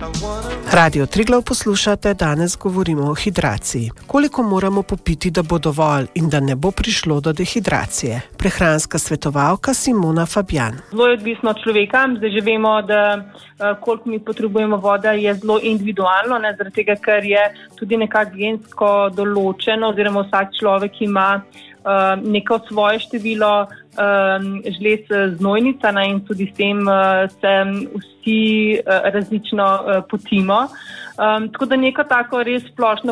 Radio Triglav poslušate, danes govorimo o hidraciji. Koliko moramo popiti, da bo dovolj in da ne bo prišlo do dehidracije? Prehranska svetovalka Simona Fabjan. Zelo je odvisno od človeka. Zdaj že vemo, da koliko mi potrebujemo vode, je zelo individualno, zaradi tega, ker je tudi nekako gensko določeno, oziroma vsak človek ima neko svoje število žlez znojnica in tudi s tem se vsi različno potimo. Tako da neko tako res splošno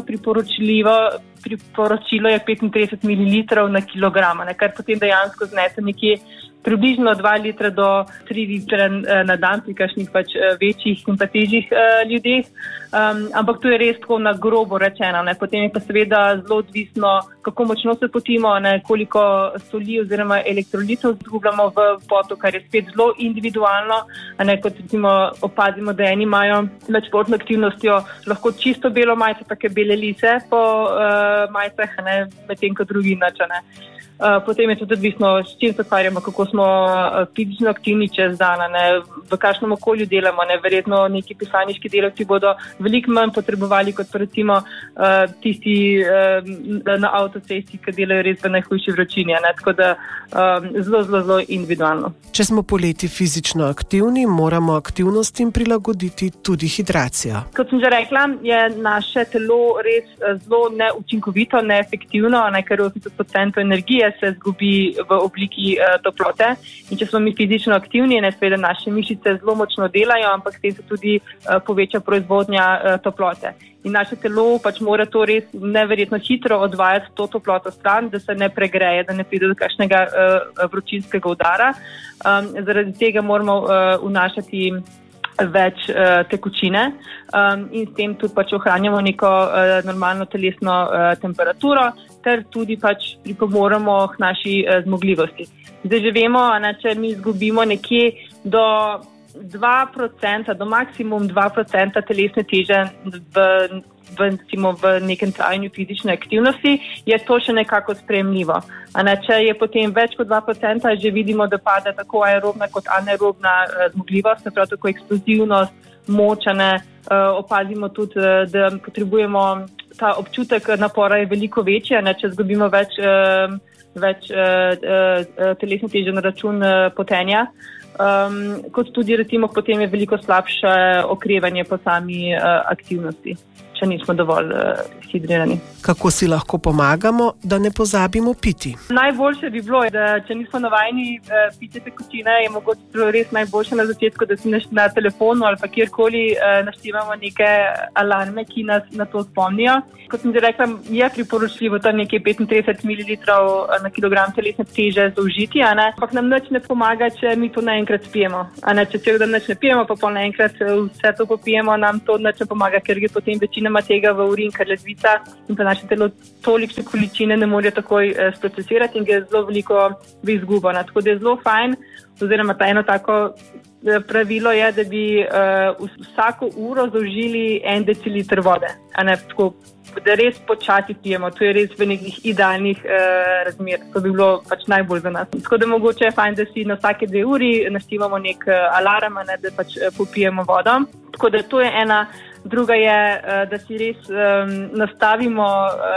priporočilo je 35 ml na kilogram, kar potem dejansko znese nekje približno 2 litra do 3 litre na dan pri kakšnih večjih in težjih ljudeh. Ampak to je res tako na grobo rečeno. Potem je pa seveda zelo odvisno, kako močno se potimo, koliko soli oziroma elektrolitov izgubljamo v potu, kar je spet zelo individualno. Kot recimo opazimo, da eni imajo med športno aktivnostjo lahko čisto belo majico, take bele lise po majicah, medtem ko drugi nič. Potem je tudi odvisno, s čim se ukvarjamo, kako smo fizično aktivni čez dan, v kakšnem okolju delamo. Verjetno neki pisarniški delavci bodo veliko manj potrebovali kot recimo tisti na avtocesti, ki delajo res v najhujši vročini. Tako da zelo individualno. Če smo poleti fizično aktivni, moramo aktivnostim prilagoditi tudi hidracijo. Kot sem že rekla, je naše telo res zelo neučinkovito, neefektivno, ker 80% energije se zgubi v obliki toplote. In če smo mi fizično aktivni, seveda naše mišice zelo močno delajo, ampak s tem se tudi poveča proizvodnja toplote. In naše telo mora to res neverjetno hitro odvajati to toploto stran, da se ne pregreje, da ne pride do kakšnega vročinskega udara. Zaradi tega moramo vnašati več tekočine in s tem tudi ohranjamo neko normalno telesno temperaturo, ter tudi pripomoremo k naši zmogljivosti. Zdaj že vemo, če mi izgubimo nekje do 2%, do maksimum 2% telesne teže v nekem trajanju fizične aktivnosti, je to še nekako sprejemljivo. Če je potem več kot 2%, že vidimo, da pada tako aerobna kot anaerobna zmogljivost, se pravi tako eksplozivnost, moč, opazimo tudi, da potrebujemo ta občutek napora je veliko večji, če izgubimo več telesne teže na račun potenja. Kot tudi recimo potem je veliko slabše okrevanje po sami aktivnosti, če nismo dovolj hidrirani. Kako si lahko pomagamo, da ne pozabimo piti? Najboljše bi bilo, da če nismo navajeni piti tekočine, je mogoče res najboljše na začetku, da si na telefonu ali pa kjerkoli naštevamo neke alarme, ki nas na to spomnijo. Kot sem že rekla, je priporočljivo tam nekje 35 ml na kilogram telesne teže zaužiti, ampak nam nič ne pomaga, če mi to naenkrat spijemo. Če cel dan nič ne pijemo, pa naenkrat vse to popijemo, nam to nič ne pomaga, ker je potem večinoma tega v urin, ker ledvica in pa naše telo tolikšne količine ne morejo takoj sprocesirati in gre zelo veliko v izgubo. Tako da je zelo fajn, oziroma ta eno tako pravilo je, da bi vsako uro zaužili 1 deciliter vode. Tako, da res počasi pijemo. To je res v nekih idealnih razmer. To bi bilo najbolj za nas. Tako da mogoče je fajn, da si na vsake 2 uri naštevamo nek alarm, da popijemo vodo. Tako da to je ena. Druga je, da si res nastavimo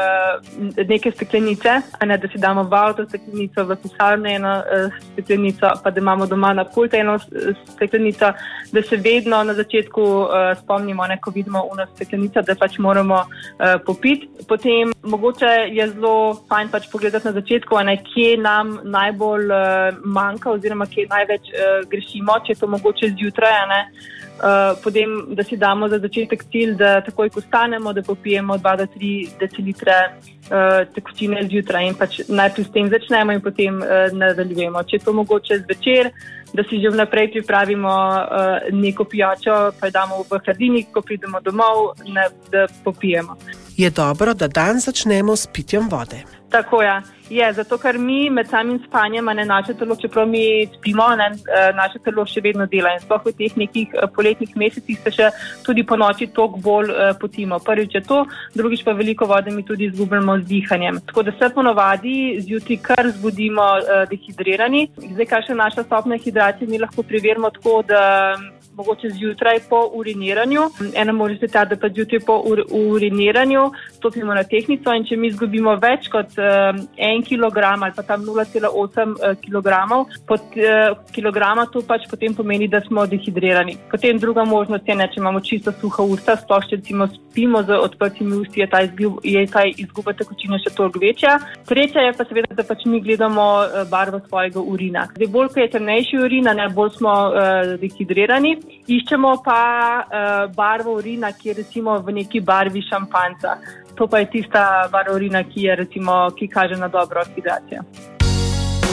neke steklenice, da si damo v avto steklenico, v pisarno eno steklenico, pa da imamo doma na pultu eno steklenico, da se vedno na začetku spomnimo, ko vidimo eno steklenico, da moramo popiti. Potem mogoče je zelo fajn pogledati na začetku, kje nam najbolj manjka oziroma kje največ grešimo, če je to mogoče zjutraj, potem, da si damo za začetek cilj, da takoj, ko stanemo, da popijemo 2 do 3 decilitre tekočine zjutraj in najprej s tem začnemo in potem nadaljujemo. Če je to mogoče zvečer, da si že vnaprej pripravimo neko pijačo, pa jo damo v hladilnik, ko pridemo domov, da popijemo. Je dobro, da dan začnemo s pitjem vode. Tako je, zato ker mi med samim spanjem, naše telo, čeprav mi spimo, naše telo še vedno dela in sploh v teh nekih poletnih mesecih se še tudi po noči toliko bolj potimo. Prvič je to, drugič pa veliko vode mi tudi izgubljamo z dihanjem. Tako da se ponovadi zjutraj kar zbudimo dehidrirani. Zdaj, kakšna je naša stopnja hidracije, mi lahko preverimo tako, da mogoče zjutraj po uriniranju. Ena možnost je ta, da pa zjutraj po uriniranju stopimo na tehtnico in če mi izgubimo več kot 1 kilogram ali pa tam 0,8 kilogramov pod kilograma, to pač potem pomeni, da smo dehidrirani. Potem druga možnost je, če imamo čisto suha usta, sploh če recimo spimo z odprtimi usti, je ta izguba tekočine še toliko večja. Tretja je pa seveda, da pač mi gledamo barvo svojega urina. Zdaj, bolj ko je temnejši urin, bolj smo dehidrirani. Iščemo pa barvo urina, ki je recimo v neki barvi šampanjca. To pa je tista barva urina, ki kaže na dobro hidracijo.